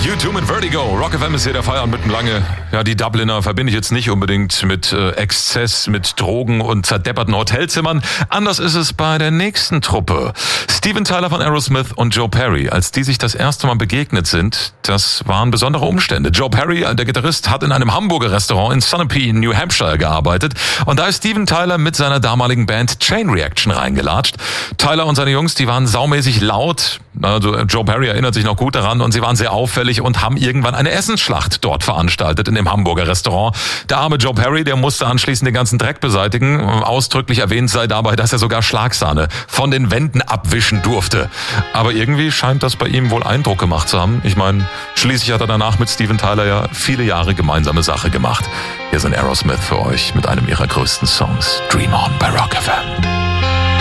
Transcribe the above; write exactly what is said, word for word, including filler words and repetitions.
U zwei mit Vertigo. Rock F M ist hier der Feierabend mitten lange. Ja, die Dubliner verbinde ich jetzt nicht unbedingt mit äh, Exzess, mit Drogen und zerdepperten Hotelzimmern. Anders ist es bei der nächsten Truppe. Steven Tyler von Aerosmith und Joe Perry. Als die sich das erste Mal begegnet sind, das waren besondere Umstände. Joe Perry, der Gitarrist, hat in einem Hamburger Restaurant in Sunapee, New Hampshire gearbeitet. Und da ist Steven Tyler mit seiner damaligen Band Chain Reaction reingelatscht. Tyler und seine Jungs, die waren saumäßig laut. Also Joe Perry erinnert sich noch gut daran und sie waren sehr auffällig und haben irgendwann eine Essensschlacht dort veranstaltet in dem Hamburger Restaurant. Der arme Joe Perry, der musste anschließend den ganzen Dreck beseitigen. Ausdrücklich erwähnt sei dabei, dass er sogar Schlagsahne von den Wänden abwischen durfte. Aber irgendwie scheint das bei ihm wohl Eindruck gemacht zu haben. Ich meine, schließlich hat er danach mit Steven Tyler ja viele Jahre gemeinsame Sache gemacht. Hier sind Aerosmith für euch mit einem ihrer größten Songs, Dream On bei Rock F M.